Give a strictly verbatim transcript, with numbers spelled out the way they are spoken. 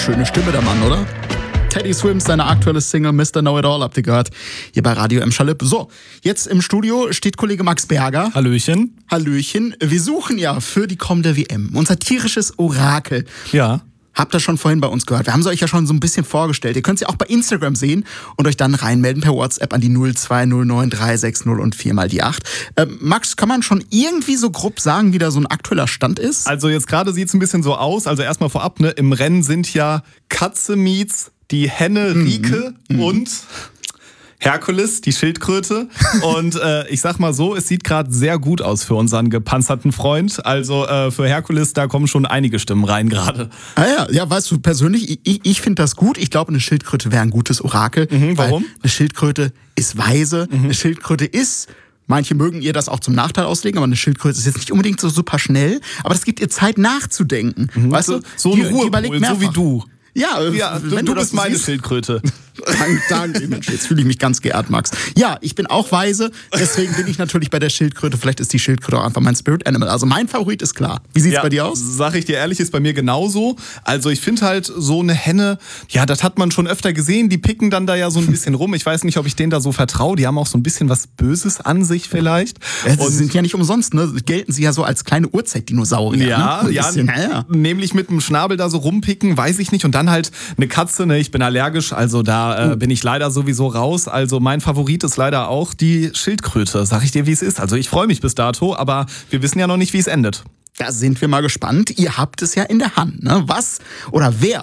Schöne Stimme der Mann, oder? Teddy Swims, seine aktuelle Single Mister Know-It-All, habt ihr gehört, hier bei Radio Emscher-Lippe. So, jetzt im Studio steht Kollege Max Berger. Hallöchen. Hallöchen. Wir suchen ja für die kommende W M unser tierisches Orakel. Ja. Habt ihr schon vorhin bei uns gehört. Wir haben sie euch ja schon so ein bisschen vorgestellt. Ihr könnt sie auch bei Instagram sehen und euch dann reinmelden per WhatsApp an die null zwei null neun drei sechs null und vier mal die acht. Ähm, Max, kann man schon irgendwie so grob sagen, wie da so ein aktueller Stand ist? Also jetzt gerade sieht es ein bisschen so aus. Also erstmal vorab, ne, im Rennen sind ja Katze Mietz, die Henne Rike mhm. und Herkules, die Schildkröte. Und äh, ich sag mal so, es sieht gerade sehr gut aus für unseren gepanzerten Freund. Also äh, für Herkules, da kommen schon einige Stimmen rein gerade. Ah ja, ja, weißt du, persönlich, ich, ich finde das gut. Ich glaube, eine Schildkröte wäre ein gutes Orakel. Mhm, warum? Eine Schildkröte ist weise. Mhm. Eine Schildkröte ist... Manche mögen ihr das auch zum Nachteil auslegen, aber eine Schildkröte ist jetzt nicht unbedingt so super schnell. Aber das gibt ihr Zeit nachzudenken. Mhm. Weißt so, du? So ein Ruhepol, so wie du. Ja, ja du, wenn du, du bist meine siehst. Schildkröte. Danke, danke, Mensch, jetzt fühle ich mich ganz geehrt, Max. Ja, ich bin auch weise, deswegen bin ich natürlich bei der Schildkröte. Vielleicht ist die Schildkröte auch einfach mein Spirit Animal. Also mein Favorit ist klar. Wie sieht's ja, bei dir aus? Sag ich dir ehrlich, ist bei mir genauso. Also ich finde halt so eine Henne, ja, das hat man schon öfter gesehen. Die picken dann da ja so ein bisschen rum. Ich weiß nicht, ob ich denen da so vertraue. Die haben auch so ein bisschen was Böses an sich vielleicht. Ja, sie sind ja nicht umsonst, ne? Gelten sie ja so als kleine Urzeitdinosaurier. Ja, ne? ja, bisschen, ja, nämlich mit dem Schnabel da so rumpicken, weiß ich nicht. Und dann halt eine Katze, ne? Ich bin allergisch, also da äh, bin ich leider sowieso raus. Also mein Favorit ist leider auch die Schildkröte. Sag ich dir, wie es ist. Also ich freue mich bis dato, aber wir wissen ja noch nicht, wie es endet. Da sind wir mal gespannt. Ihr habt es ja in der Hand, ne? Was oder wer